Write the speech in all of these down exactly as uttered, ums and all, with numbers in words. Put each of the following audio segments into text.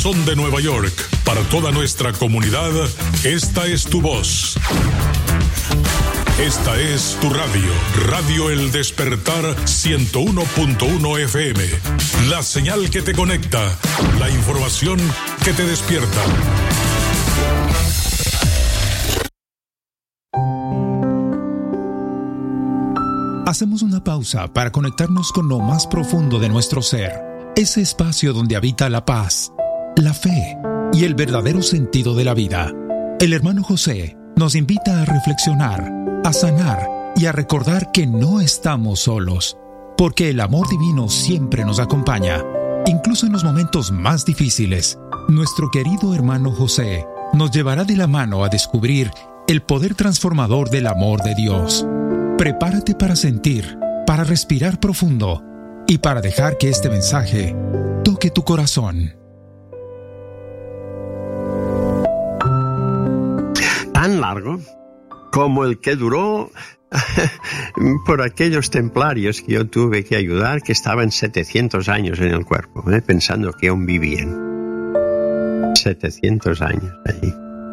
corazón de Nueva York, para toda nuestra comunidad, esta es tu voz. Esta es tu radio, Radio El Despertar ciento uno punto uno F M. La señal que te conecta, la información que te despierta. Hacemos una pausa para conectarnos con lo más profundo de nuestro ser, ese espacio donde habita la paz, la fe y el verdadero sentido de la vida. El hermano José nos invita a reflexionar, a sanar y a recordar que no estamos solos, porque el amor divino siempre nos acompaña, incluso en los momentos más difíciles. Nuestro querido hermano José nos llevará de la mano a descubrir el poder transformador del amor de Dios. Prepárate para sentir, para respirar profundo y para dejar que este mensaje toque tu corazón. Tan largo como el que duró por aquellos templarios que yo tuve que ayudar, que estaban setecientos años en el cuerpo, ¿eh? Pensando que aún vivían. setecientos años allí.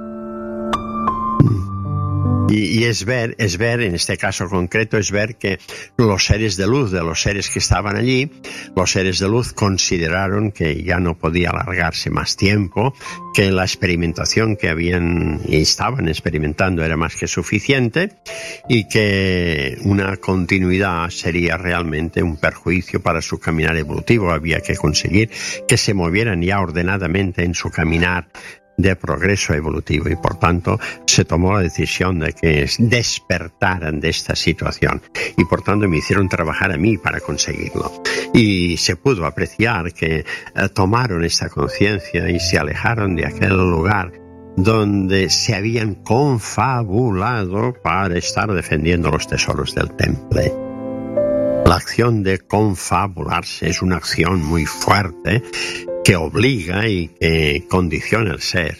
Y, y es ver, es ver, en este caso concreto, es ver que los seres de luz, de los seres que estaban allí, los seres de luz consideraron que ya no podía alargarse más tiempo, que la experimentación que habían y estaban experimentando era más que suficiente y que una continuidad sería realmente un perjuicio para su caminar evolutivo. Había que conseguir que se movieran ya ordenadamente en su caminar de progreso evolutivo y por tanto se tomó la decisión de que despertaran de esta situación y por tanto me hicieron trabajar a mí para conseguirlo y se pudo apreciar que eh, tomaron esta conciencia y se alejaron de aquel lugar donde se habían confabulado para estar defendiendo los tesoros del temple. La acción de confabularse es una acción muy fuerte que obliga y que condiciona al ser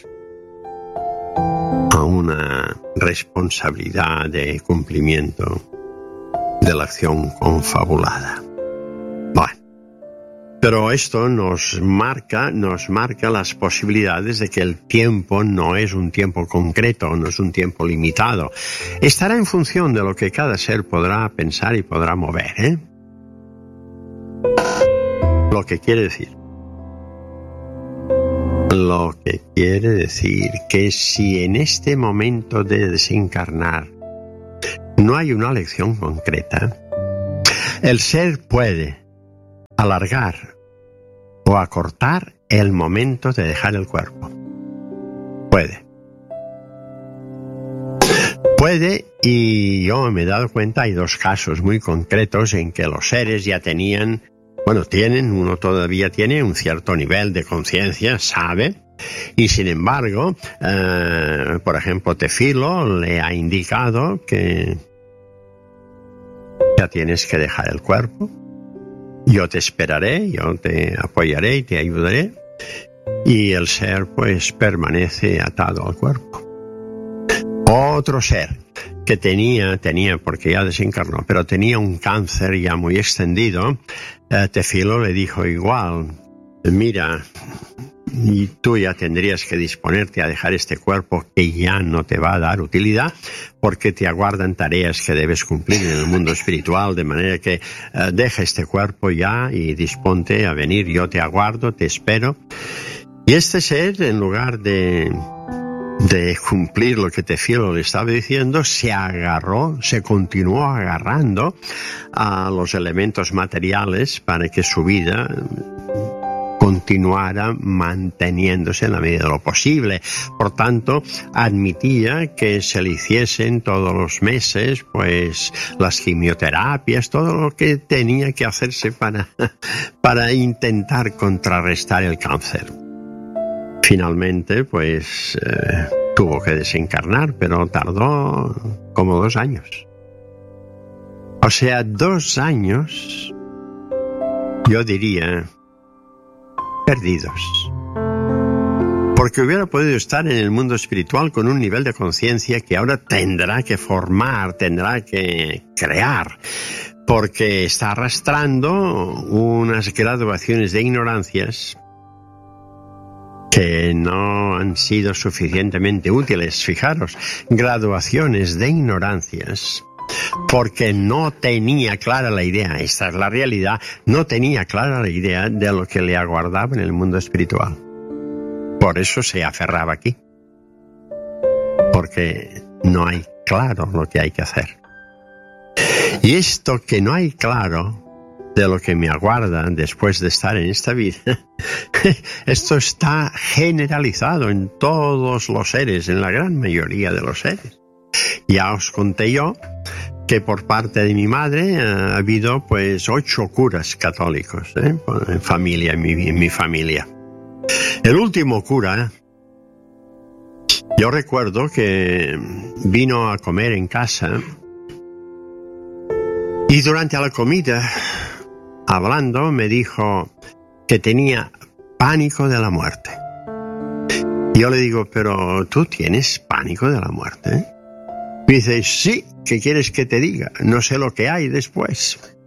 a una responsabilidad de cumplimiento de la acción confabulada. Bueno, pero esto nos marca, nos marca las posibilidades de que el tiempo no es un tiempo concreto, no es un tiempo limitado. Estará en función de lo que cada ser podrá pensar y podrá mover, ¿eh? Lo que quiere decir Lo que quiere decir que si en este momento de desencarnar no hay una lección concreta, el ser puede alargar o acortar el momento de dejar el cuerpo. Puede. Puede, y yo me he dado cuenta, hay dos casos muy concretos en que los seres ya tenían Bueno, tienen, uno todavía tiene un cierto nivel de conciencia, sabe, y sin embargo, eh, por ejemplo, Tefilo le ha indicado que ya tienes que dejar el cuerpo, yo te esperaré, yo te apoyaré y te ayudaré, y el ser pues permanece atado al cuerpo. Otro ser que tenía, tenía porque ya desencarnó, pero tenía un cáncer ya muy extendido, eh, Tefilo le dijo igual, mira, y tú ya tendrías que disponerte a dejar este cuerpo que ya no te va a dar utilidad, porque te aguardan tareas que debes cumplir en el mundo espiritual, de manera que eh, deja este cuerpo ya y disponte a venir, yo te aguardo, te espero. Y este ser, en lugar de... de cumplir lo que Tefilo le estaba diciendo, se agarró, se continuó agarrando a los elementos materiales para que su vida continuara manteniéndose en la medida de lo posible. Por tanto, admitía que se le hiciesen todos los meses pues las quimioterapias, todo lo que tenía que hacerse para, para intentar contrarrestar el cáncer. Finalmente, pues, eh, tuvo que desencarnar, pero tardó como dos años. O sea, dos años, yo diría, perdidos. Porque hubiera podido estar en el mundo espiritual con un nivel de conciencia que ahora tendrá que formar, tendrá que crear, porque está arrastrando unas graduaciones de ignorancias que no han sido suficientemente útiles. Fijaros, graduaciones de ignorancias, porque no tenía clara la idea, esta es la realidad, no tenía clara la idea de lo que le aguardaba en el mundo espiritual. Por eso se aferraba aquí, porque no hay claro lo que hay que hacer. Y esto que no hay claro de lo que me aguarda después de estar en esta vida, esto está generalizado en todos los seres, en la gran mayoría de los seres. Ya os conté yo que por parte de mi madre ha habido pues ocho curas católicos, ¿eh? en familia, en mi, en mi familia. El último cura, yo recuerdo que vino a comer en casa y durante la comida, hablando, me dijo que tenía pánico de la muerte. Yo le digo, pero ¿tú tienes pánico de la muerte? Me dice, sí, ¿qué quieres que te diga? No sé lo que hay después.